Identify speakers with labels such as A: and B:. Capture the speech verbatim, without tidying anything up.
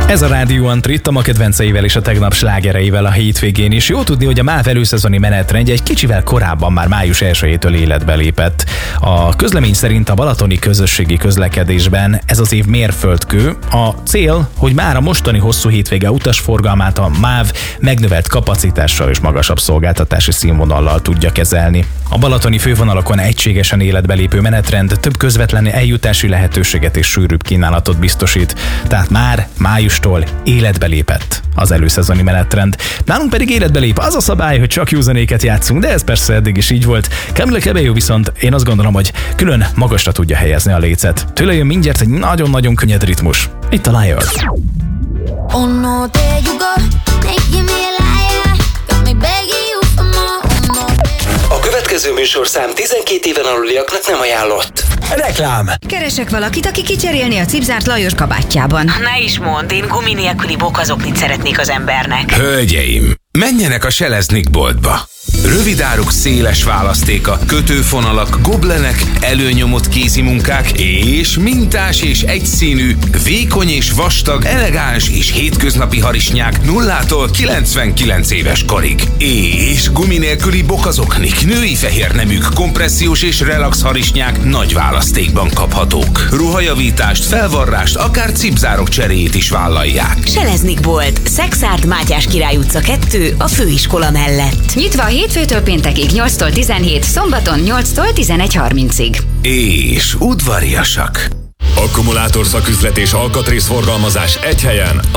A: Ez a Rádió Antrit a ma kedvenceivel és a tegnap slágereivel a hétvégén is. Jó tudni, hogy a MÁV előszezoni menetrendje egy kicsivel korábban, már május elsejétől életbe lépett. A közlemény szerint a balatoni közösségi közlekedésben ez az év mérföldkő. A cél, hogy már a mostani hosszú hétvége utasforgalmát a MÁV megnövelt kapacitással és magasabb szolgáltatási színvonallal tudja kezelni. A balatoni fővonalakon egységesen életbe lépő menetrend több közvetlen eljutási lehetőséget és sűrűbb kínálatot biztosít. Tehát már májustól életbe lépett az előszezoni menetrend. Nálunk pedig életbe lép az a szabály, hogy csak józanéket játszunk, de ez persze eddig is így volt. Camila Cabello viszont én azt gondolom, hogy külön magasra tudja helyezni a lécet. Tőle jön mindjárt egy nagyon-nagyon könnyed ritmus. Itt a Liar.
B: Oh no, there you go, making me a liar, got me begging you for more. Oh no.
C: A következő műsorszám tizenkét éven aluliaknak nem ajánlott. Reklám.
D: Keresek valakit, aki kicserélni a cipzárt Lajos kabátjában.
E: Ne is mondd, én gumi nélküli bokazoknit szeretnék az embernek.
F: Hölgyeim, menjenek a Seleznick boltba. Rövidáruk széles választéka, kötőfonalak, goblenek, előnyomott kézimunkák és mintás és egyszínű, vékony és vastag, elegáns és hétköznapi harisnyák nullától kilencvenkilenc éves korig. És gumi nélküli bokazoknik, női fehérneműk, kompressziós és relax harisnyák nagy választékban kaphatók. Ruhajavítást, felvarrást, akár cipzárok cseréjét is vállalják.
E: Seleznick bolt, Szexárd Mátyás Király utca kettő, a főiskola mellett.
D: Nyitva hétfőtől péntekig nyolctól tizenhét, szombaton nyolctól tizenegy harmincig.
F: És udvariasak.
G: Akkumulátor szaküzlet és alkatrészforgalmazás egy helyen.